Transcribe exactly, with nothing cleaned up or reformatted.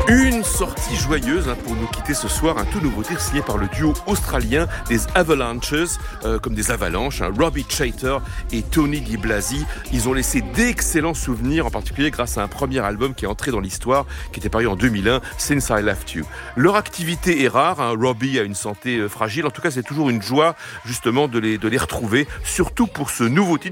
Une sortie joyeuse hein, pour nous quitter ce soir, un tout nouveau titre signé par le duo australien des Avalanches, euh, comme des avalanches, hein, Robbie Chater et Tony Di Blasi. Ils ont laissé d'excellents souvenirs, en particulier grâce à un premier album qui est entré dans l'histoire, qui était paru en deux mille un, Since I Left You. Leur activité est rare, hein, Robbie a une santé euh, fragile, en tout cas c'est toujours une joie justement de les, de les retrouver, surtout pour ce nouveau titre